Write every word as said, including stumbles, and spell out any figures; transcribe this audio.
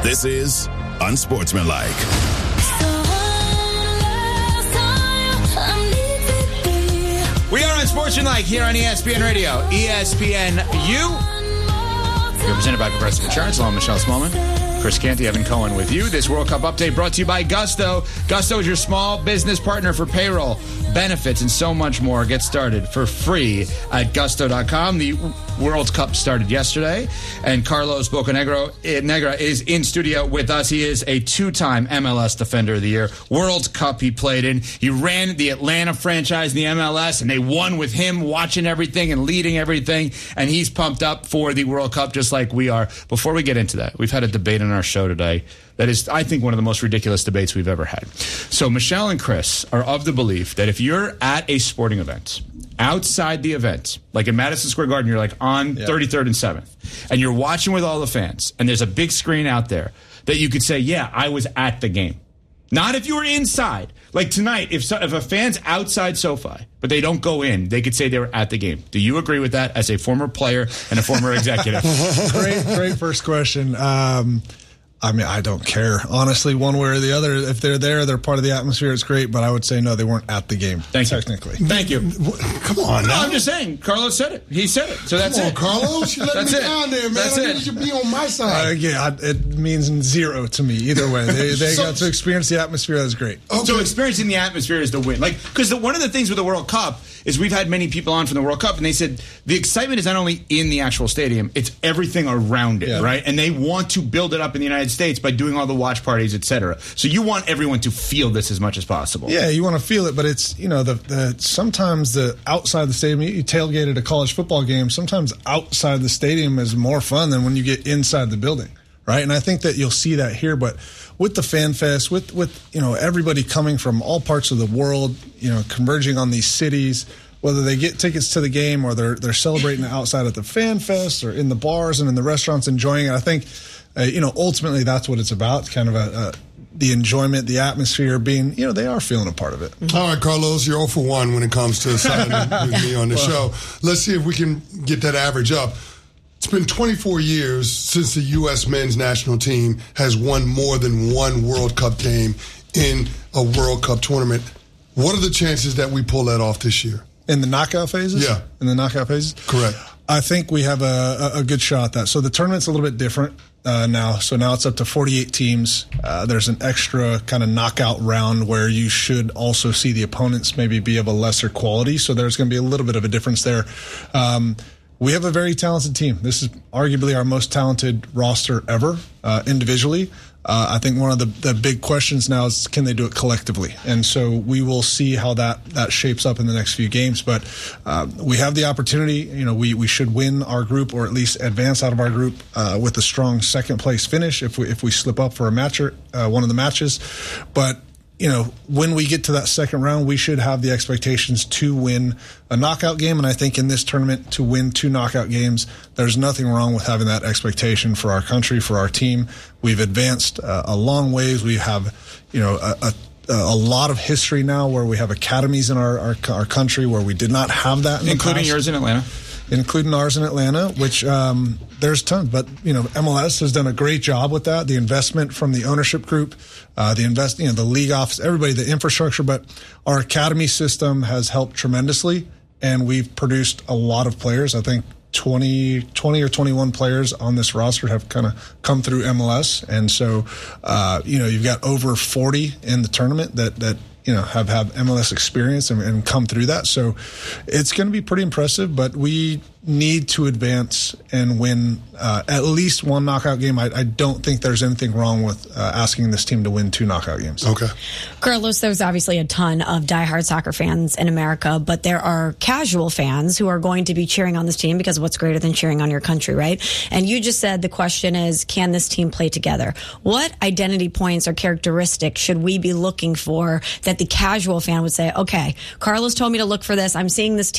This is Unsportsmanlike. We are Unsportsmanlike here on E S P N Radio. E S P N U. You're presented by Progressive Insurance. Along Michelle Smallman, Chris Canty, Evan Cohen with you. This World Cup update brought to you by Gusto. Gusto is your small business partner for payroll, benefits, and so much more. Get started for free at gusto dot com. The World Cup started yesterday, and Carlos Bocanegra Negra is in studio with us. He is a two-time M L S Defender of the Year. World Cup he played in. He ran the Atlanta franchise in the M L S, and they won with him watching everything and leading everything, and he's pumped up for the World Cup just like we are. Before we get into that, we've had a debate on our show today that is, I think, one of the most ridiculous debates we've ever had. So Michelle and Chris are of the belief that if you're at a sporting event, outside the event, like in Madison Square Garden, you're like on yeah. thirty-third and seventh, and you're watching with all the fans, and there's a big screen out there, that you could say, yeah, I was at the game. Not if you were inside. Like tonight, if so, if a fan's outside SoFi, but they don't go in, they could say they were at the game. Do you agree with that as a former player and a former executive? Great, great first question. Um, I mean, I don't care, honestly, one way or the other. If they're there, they're part of the atmosphere, it's great, but I would say no, they weren't at the game, Thank technically. You. Thank you. Come on, no, now. I'm just saying, Carlos said it. He said it, so that's Come on, it. Carlos, you let that's me it. down there, man. That's I it. think you should be on my side. Uh, yeah, I, it means zero to me, either way. They, they So- got to experience the atmosphere, that's great. Okay. So experiencing the atmosphere is the win. Like, because one of the things with the World Cup is we've had many people on from the World Cup, and they said the excitement is not only in the actual stadium, it's everything around it, Yeah. right? And they want to build it up in the United States by doing all the watch parties, et cetera. So you want everyone to feel this as much as possible. Yeah, you want to feel it, but it's, you know, the, the sometimes the outside the stadium, you tailgate at a college football game, sometimes outside the stadium is more fun than when you get inside the building, right? And I think that you'll see that here, but with the Fan Fest, with, with you know, everybody coming from all parts of the world, you know, converging on these cities, whether they get tickets to the game or they're they're celebrating outside at the Fan Fest or in the bars and in the restaurants enjoying it, I think, uh, you know, ultimately that's what it's about, kind of a, a the enjoyment, the atmosphere, being, you know, they are feeling a part of it. All right, Carlos, you're zero for one when it comes to siding with me on the well, show. Let's see if we can get that average up. It's been twenty-four years since the U S men's national team has won more than one World Cup game in a World Cup tournament. What are the chances that we pull that off this year? In the knockout phases? Yeah. In the knockout phases? Correct. I think we have a, a good shot at that. So the tournament's a little bit different uh, now. So now it's up to forty-eight teams. Uh, there's an extra kind of knockout round where you should also see the opponents maybe be of a lesser quality. So there's going to be a little bit of a difference there. Um, we have a very talented team. This is arguably our most talented roster ever uh, individually. Uh, I think one of the, the big questions now is, can they do it collectively? And so we will see how that, that shapes up in the next few games. But uh, we have the opportunity. You know, we, we should win our group or at least advance out of our group uh, with a strong second place finish if we if we slip up for a match or uh, one of the matches. But you know, when we get to that second round, we should have the expectations to win a knockout game. And I think in this tournament, to win two knockout games, there's nothing wrong with having that expectation for our country, for our team. We've advanced uh, a long ways. We have, you know, a, a a lot of history now where we have academies in our, our, our country where we did not have that in the Including past. yours in Atlanta. Including ours in Atlanta, which um, there's tons. But, you know, M L S has done a great job with that. The investment from the ownership group, uh, the invest, you know, the league office, everybody, the infrastructure. But our academy system has helped tremendously, and we've produced a lot of players. I think twenty, twenty or twenty-one players on this roster have kind of come through M L S. And so, uh, you know, you've got over forty in the tournament that, that, you know, have had M L S experience and, and come through that. So it's going to be pretty impressive, but we need to advance and win uh, at least one knockout game. I, I don't think there's anything wrong with uh, asking this team to win two knockout games. Okay. Carlos, there's obviously a ton of diehard soccer fans in America, but there are casual fans who are going to be cheering on this team because what's greater than cheering on your country, right? And you just said the question is, can this team play together? What identity points or characteristics should we be looking for that the casual fan would say, okay, Carlos told me to look for this. I'm seeing this team